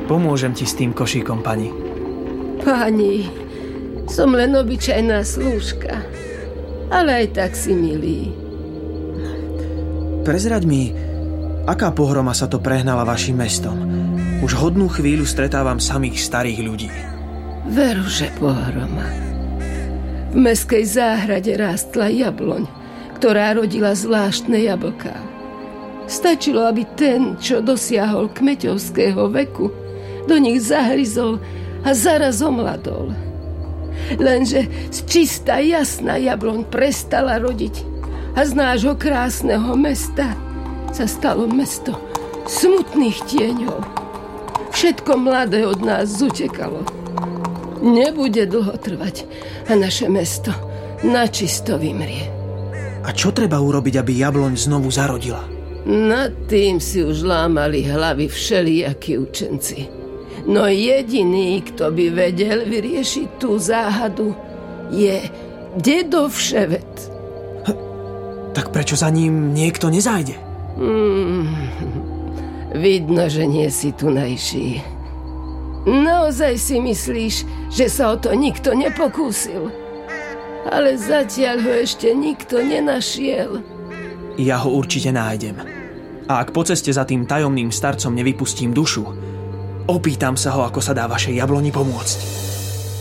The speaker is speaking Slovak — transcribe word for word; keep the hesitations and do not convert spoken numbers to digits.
Pomôžem ti s tým košíkom, pani. Pani, som len obyčajná slúžka, ale aj tak si milý. Prezraď mi, aká pohroma sa to prehnala vašim mestom? Už hodnú chvíľu stretávam samých starých ľudí. Veru, že pohroma. V mestskej záhrade rástla jabloň, ktorá rodila zvláštne jablká. Stačilo, aby ten, čo dosiahol kmeťovského veku, do nich zahryzol a zaraz omladol. Lenže z čistá jasná jabloň prestala rodiť a z nášho krásneho mesta sa stalo mesto smutných tieňov. Všetko mladé od nás zutekalo. Nebude dlho trvať a naše mesto načisto vymrie. A čo treba urobiť, aby jabloň znovu zarodila? Nad tým si už lámali hlavy všelijakí učenci. No jediný, kto by vedel vyriešiť tú záhadu, je dedo Vševet. H- tak prečo za ním niekto nezájde? Hmm, vidno, že nie si tunajší. Naozaj si myslíš, že sa o to nikto nepokúsil? Ale zatiaľ ho ešte nikto nenašiel. Ja ho určite nájdem. A ak po ceste za tým tajomným starcom nevypustím dušu, opýtam sa ho, ako sa dá vašej jabloni pomôcť.